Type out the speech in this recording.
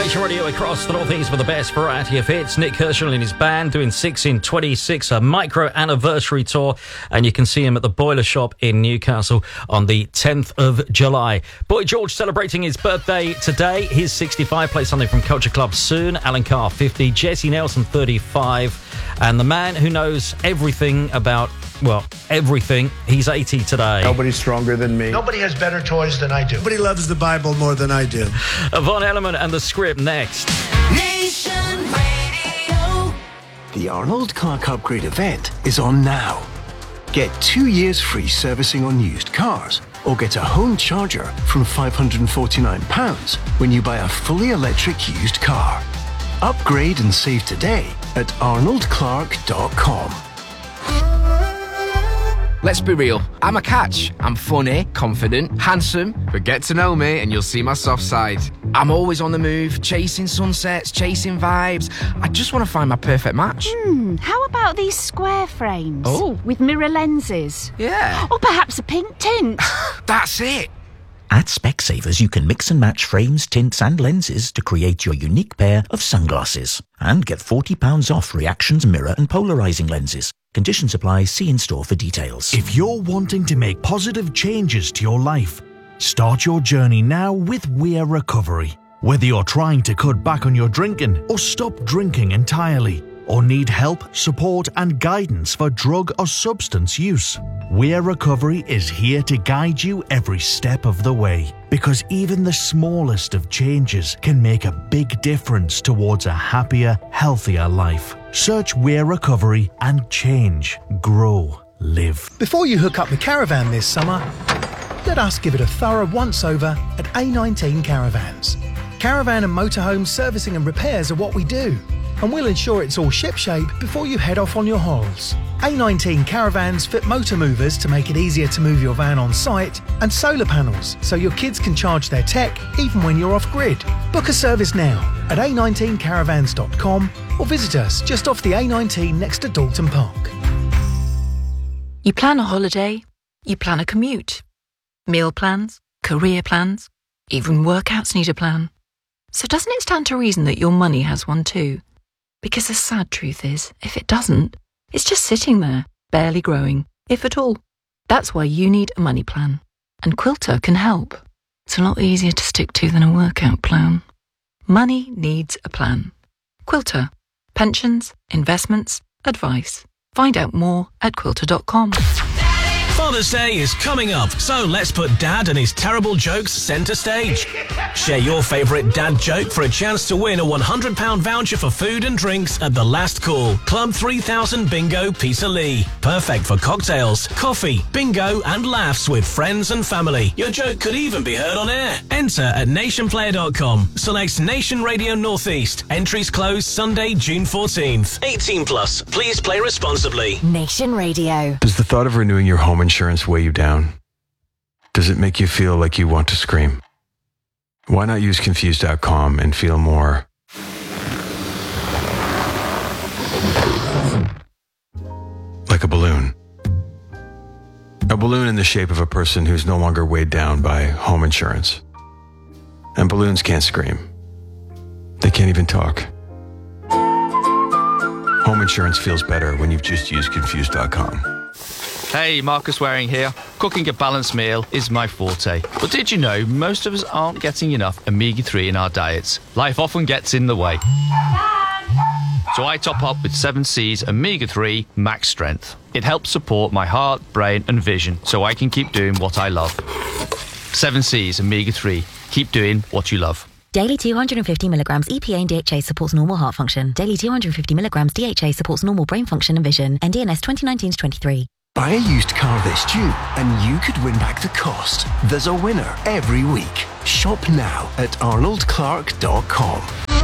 Nation Radio across the Northeast with the best variety of hits. Nick Herschel and his band doing 6 in 26, a micro anniversary tour, and you can see him at the Boiler Shop in Newcastle on the 10th of July. Boy George celebrating his birthday today. He's 65, plays something from Culture Club soon. Alan Carr, 50. Jesse Nelson, 35. And the man who knows everything about, well, everything, he's 80 today. Nobody's stronger than me. Nobody has better toys than I do. Nobody loves the Bible more than I do. Von Ellerman and the Script next. Nation Radio. The Arnold Clark Upgrade event is on now. Get 2 years free servicing on used cars, or get a home charger from £549 when you buy a fully electric used car. Upgrade and save today at arnoldclark.com. Let's be real, I'm a catch. I'm funny, confident, handsome, but get to know me and you'll see my soft side. I'm always on the move, chasing sunsets, chasing vibes. I just want to find my perfect match. How about these square frames? Oh. With mirror lenses? Yeah. Or perhaps a pink tint? That's it. At Specsavers, you can mix and match frames, tints and lenses to create your unique pair of sunglasses. And get £40 off Reactions mirror and polarising lenses. Conditions apply. See in-store for details. If you're wanting to make positive changes to your life, start your journey now with Weir Recovery. Whether you're trying to cut back on your drinking or stop drinking entirely, or need help, support and guidance for drug or substance use, Weir Recovery is here to guide you every step of the way, because even the smallest of changes can make a big difference towards a happier, healthier life. Search Weir Recovery and change, grow, live. Before you hook up the caravan this summer, let us give it a thorough once-over at A19 Caravans. Caravan and motorhome servicing and repairs are what we do, and we'll ensure it's all shipshape before you head off on your holes. A19 Caravans fit motor movers to make it easier to move your van on site, and solar panels so your kids can charge their tech even when you're off-grid. Book a service now at a19caravans.com or visit us just off the A19 next to Dalton Park. You plan a holiday, you plan a commute. Meal plans, career plans, even workouts need a plan. So doesn't it stand to reason that your money has one too? Because the sad truth is, if it doesn't, it's just sitting there, barely growing, if at all. That's why you need a money plan. And Quilter can help. It's a lot easier to stick to than a workout plan. Money needs a plan. Quilter. Pensions, investments, advice. Find out more at quilter.com. Father's Day is coming up, so let's put Dad and his terrible jokes centre stage. Share your favourite dad joke for a chance to win a £100 voucher for food and drinks at the Last Call Club 3000 Bingo Peterlee. Perfect for cocktails, coffee, bingo and laughs with friends and family. Your joke could even be heard on air. Enter at nationplayer.com. Select Nation Radio Northeast. Entries close Sunday, June 14th. 18 plus. Please play responsibly. Nation Radio. Does the thought of renewing your home insurance weigh you down? Does it make you feel like you want to scream? Why not use Confused.com and feel more like a balloon? A balloon in the shape of a person who's no longer weighed down by home insurance. And balloons can't scream. They can't even talk. Home insurance feels better when you've just used Confused.com. Hey, Marcus Waring here. Cooking a balanced meal is my forte. But did you know most of us aren't getting enough omega-3 in our diets? Life often gets in the way. So I top up with 7C's Omega-3 Max Strength. It helps support my heart, brain and vision so I can keep doing what I love. 7C's Omega-3. Keep doing what you love. Daily 250 milligrams EPA and DHA supports normal heart function. Daily 250 milligrams DHA supports normal brain function and vision. NDNS 2019-23. Buy a used car this June and you could win back the cost. There's a winner every week. Shop now at arnoldclark.com.